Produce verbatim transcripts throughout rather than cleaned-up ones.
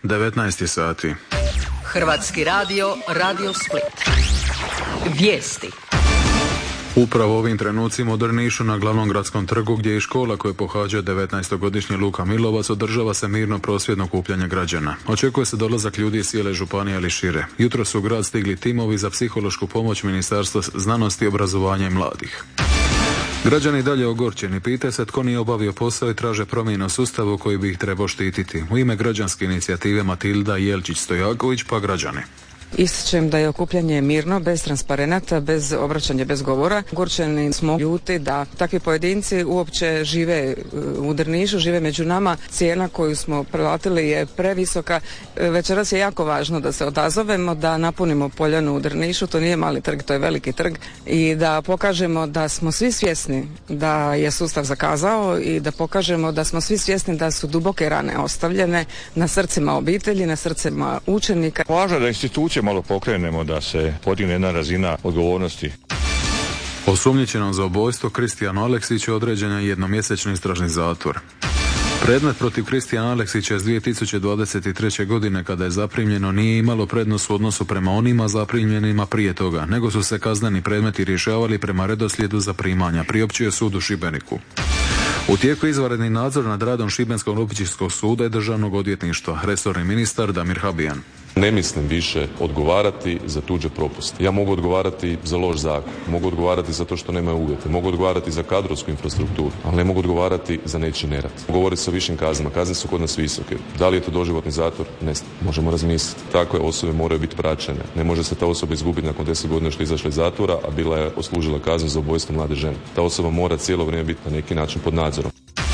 devetnaest je sati. Hrvatski radio, Radio Split. Vijesti. Upravo u ovim trenucima u Drnišu na glavnom gradskom trgu, gdje je škola koju pohađa devetnaestogodišnji Luka Milovac, održava se mirno prosvjedno okupljanje građana. Očekuje se dolazak ljudi iz cijele županije, ali šire. Jutro su u grad stigli timovi za psihološku pomoć Ministarstva znanosti, obrazovanja i mladih. Građani dalje ogorčeni, pitaju se tko nije obavio posao i traže promjenu sustavu koji bi ih trebao štititi. U ime građanske inicijative Matilda Jelčić-Stojaković, pa građani. Ističem da je okupljanje mirno, bez transparenata, bez obraćanja, bez govora. Ogorčeni smo, ljuti da takvi pojedinci uopće žive u Drnišu, žive među nama. Cijena koju smo platili je previsoka. Večeras je jako važno da se odazovemo, da napunimo Poljanu u Drnišu. To nije mali trg, to je veliki trg. I da pokažemo da smo svi svjesni da je sustav zakazao i da pokažemo da smo svi svjesni da su duboke rane ostavljene na srcima obitelji, na srcima učenika. Važno da institucije malo pokrenemo, da se podigne jedna razina odgovornosti. Osumnjičenom za ubojstvo Kristijanu Aleksiću određen je jednomjesečni istražni zatvor. Predmet protiv Kristijana Aleksića iz dvije tisuće dvadeset treće. godine, kada je zaprimljeno, nije imalo prednost u odnosu prema onima zaprimljenima prije toga, nego su se kazneni predmeti rješavali prema redoslijedu zaprimanja, priopćio sud u Šibeniku. U tijeku izvanredni nadzor nad radom Šibenskog općinskog suda i državnog odvjetništva, resorni ministar Damir Habijan. Ne mislim više odgovarati za tuđe propuste. Ja mogu odgovarati za loš zakon, mogu odgovarati za to što nemaju uvjete, mogu odgovarati za kadrovsku infrastrukturu, ali ne mogu odgovarati za nečiji nerad. Govori se o višim kaznama, kazne su kod nas visoke. Da li je to doživotni zatvor? Ne znam. Možemo razmisliti. Takve osobe moraju biti praćene. Ne može se ta osoba izgubiti nakon deset godina što je izašla iz zatvora, a bila je odslužila kaznu za ubojstvo mlade žene. Ta osoba mora cijelo vrijeme biti na neki način pod nadzorom.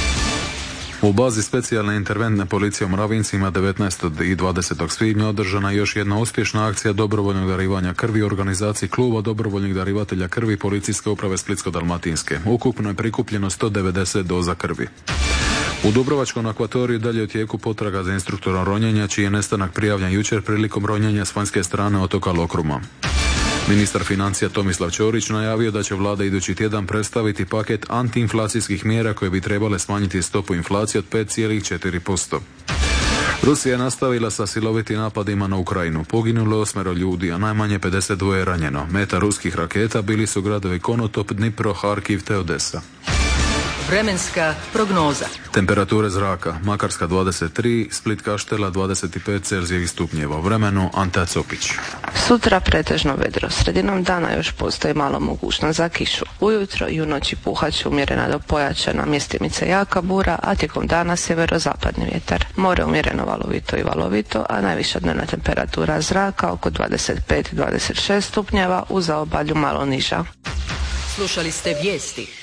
U bazi specijalne interventne policije u Mravincima devetnaestog i dvadesetog svibnja održana je još jedna uspješna akcija dobrovoljnog darivanja krvi u organizaciji kluba dobrovoljnih darivatelja krvi Policijske uprave Splitsko-dalmatinske. Ukupno je prikupljeno sto devedeset doza krvi. U Dubrovačkom akvatoriju dalje je u tijeku potraga za instruktorom ronjenja, čiji je nestanak prijavljen jučer prilikom ronjenja s vanjske strane otoka Lokruma. Ministar financija Tomislav Ćorić najavio da će vlada idući tjedan predstaviti paket antiinflacijskih mjera koje bi trebale smanjiti stopu inflacije od pet zarez četiri posto. Rusija je nastavila sa silovitim napadima na Ukrajinu. Poginulo je osmero ljudi, a najmanje pedeset dva je ranjeno. Meta ruskih raketa bili su gradovi Konotop, Dnipro, Harkiv te Odesa. Vremenska prognoza. Temperature zraka: Makarska dvadeset tri, Split Kaštela dvadeset pet Celzijevih stupnjeva. Vremenu Ante Copić. Sutra pretežno vedro. Sredinom dana još postoji malo mogućnost za kišu. Ujutro i u noći puhat će umjerena do pojačana, mjestimice jaka bura, a tijekom dana sjeverozapadni vjetar. More umjereno valovito i valovito, a najviša dnevna temperatura zraka oko dvadeset pet do dvadeset šest stupnjeva, u zaobalju malo niža. Slušali ste vijesti